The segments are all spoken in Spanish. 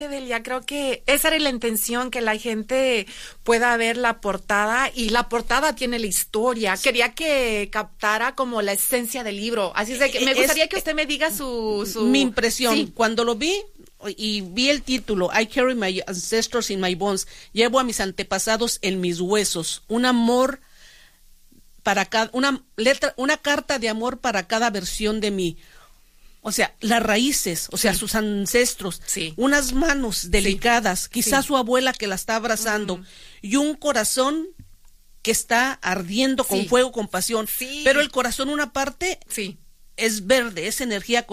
Delia, creo que esa era la intención, que la gente pueda ver la portada, y la portada tiene la historia. Quería que captara como la esencia del libro. Así es de que me gustaría que usted me diga mi impresión. Sí. Cuando lo vi y vi el título, I carry my ancestors in my bones, llevo a mis antepasados en mis huesos, un amor para cada, una carta de amor para cada versión de mí. O sea, las raíces, o sea, sus ancestros, unas manos delicadas, quizás su abuela que la está abrazando, y un corazón que está ardiendo con fuego, con pasión. Pero el corazón, una parte, es verde, es energía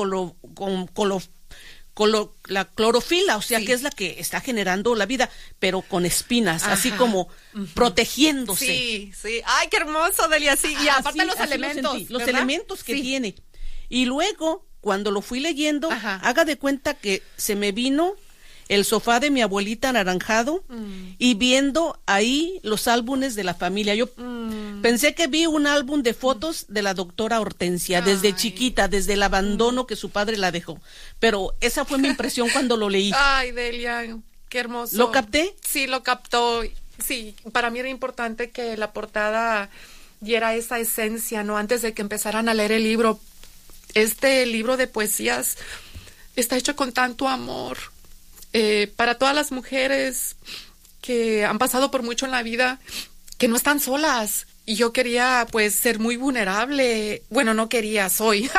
la clorofila, o sea, que es la que está generando la vida, pero con espinas, así como protegiéndose. Sí. Ay, qué hermoso, Delia, sí. Y aparte los elementos, los elementos que tiene. Y luego, cuando lo fui leyendo, haga de cuenta que se me vino el sofá de mi abuelita anaranjado y viendo ahí los álbumes de la familia. Yo pensé que vi un álbum de fotos de la doctora Hortensia, desde chiquita, desde el abandono que su padre la dejó. Pero esa fue mi impresión cuando lo leí. Ay, Delia, qué hermoso. ¿Lo capté? Sí, lo captó. Sí, para mí era importante que la portada diera esa esencia, ¿no? Antes de que empezaran a leer el libro. Este libro de poesías está hecho con tanto amor para todas las mujeres que han pasado por mucho en la vida, que no están solas. Y yo quería, pues, ser muy vulnerable. Bueno, no quería, soy.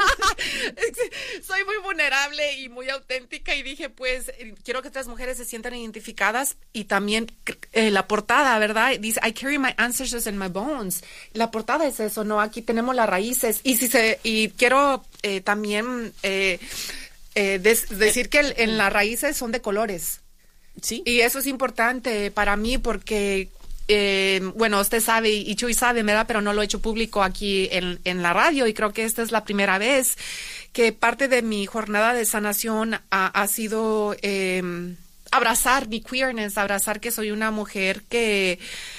Soy muy vulnerable y muy auténtica, y dije, pues, quiero que estas mujeres se sientan identificadas. Y también la portada, ¿verdad? Dice, I carry my ancestors in my bones. La portada es eso, ¿no? Aquí tenemos las raíces. Y quiero también decir que en las raíces son de colores. Sí. Y eso es importante para mí porque... bueno, usted sabe y Chuy sabe, ¿verdad? Pero no lo he hecho público aquí en la radio, y creo que esta es la primera vez que parte de mi jornada de sanación ha sido abrazar mi queerness, abrazar que soy una mujer que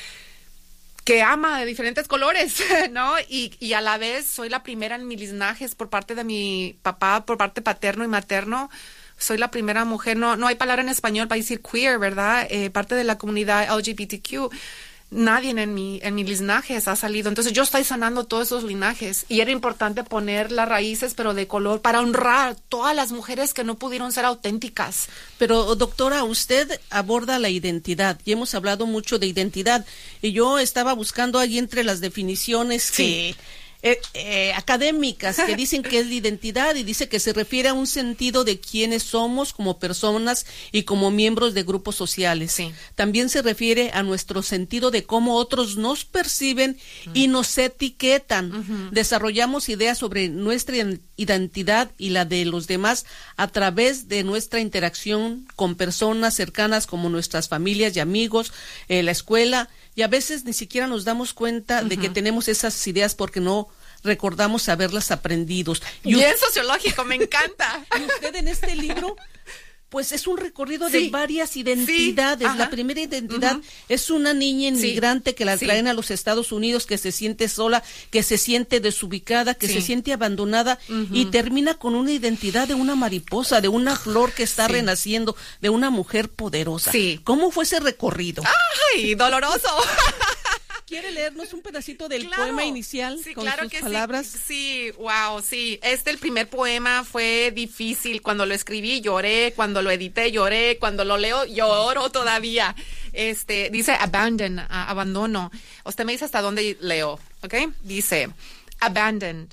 ama de diferentes colores, ¿no? Y a la vez soy la primera en mis linajes por parte de mi papá, por parte paterno y materno. Soy la primera mujer, no hay palabra en español para decir queer, ¿verdad? Parte de la comunidad LGBTQ. Nadie en mis linajes ha salido. Entonces yo estoy sanando todos esos linajes. Y era importante poner las raíces, pero de color, para honrar todas las mujeres que no pudieron ser auténticas. Pero, doctora, usted aborda la identidad, y hemos hablado mucho de identidad. Y yo estaba buscando ahí entre las definiciones que... académicas que dicen que es la identidad, y dice que se refiere a un sentido de quiénes somos como personas y como miembros de grupos sociales. También se refiere a nuestro sentido de cómo otros nos perciben y nos etiquetan. Desarrollamos ideas sobre nuestra identidad y la de los demás a través de nuestra interacción con personas cercanas como nuestras familias y amigos, la escuela, y a veces ni siquiera nos damos cuenta de que tenemos esas ideas porque no recordamos haberlas aprendido. Bien sociológico, me encanta. Y usted en este libro, pues es un recorrido de varias identidades. La primera identidad es una niña inmigrante que la traen a los Estados Unidos, que se siente sola, que se siente desubicada, que se siente abandonada, y termina con una identidad de una mariposa, de una flor que está renaciendo, de una mujer poderosa. ¿Cómo fue ese recorrido? ¡Ay, doloroso! ¿Quiere leernos un pedacito del poema inicial con sus palabras? Sí, wow, sí. El primer poema fue difícil. Cuando lo escribí lloré, cuando lo edité lloré, cuando lo leo lloro todavía. Dice abandon, abandono. Usted me dice hasta dónde leo, ¿ok? Dice abandoned,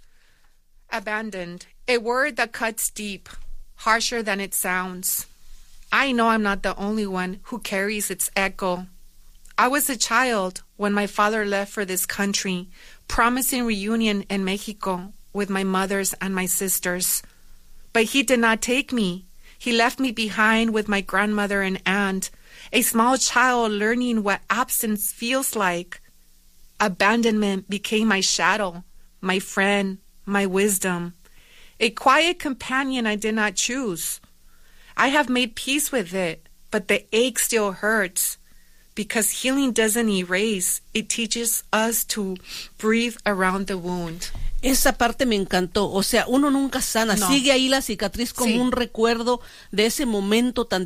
a word that cuts deep, harsher than it sounds. I know I'm not the only one who carries its echo. I was a child when my father left for this country, promising reunion in Mexico with my mothers and my sisters. But he did not take me. He left me behind with my grandmother and aunt, a small child learning what absence feels like. Abandonment became my shadow, my friend, my wisdom, a quiet companion I did not choose. I have made peace with it, but the ache still hurts. Because healing doesn't erase, it teaches us to breathe around the wound. Esa parte me encantó, o sea, uno nunca sana, No. sigue ahí la cicatriz como Sí. un recuerdo de ese momento tan